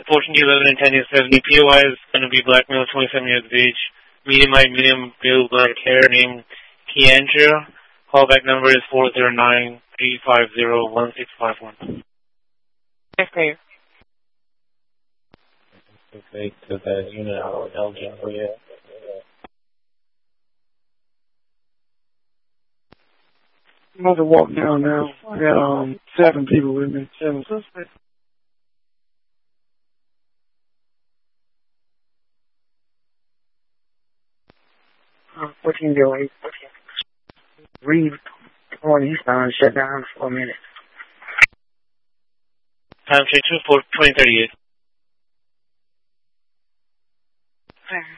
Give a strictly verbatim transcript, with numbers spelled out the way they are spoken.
fourteen to eleven and ten is seventy. P O I is going to be black male, twenty-seven years of age. Medium height, medium build, black hair, name Keandra. Callback number is four zero nine, three five zero, one six five one. Yes, clear. Okay, to that unit out L G, oh yeah. I'm about to walk down now. I got um seven people with me, seven suspects. Uh, fourteen zero eight. Read on Eastbound shut down for a minute. Time check two four twenty thirty eight. Clear.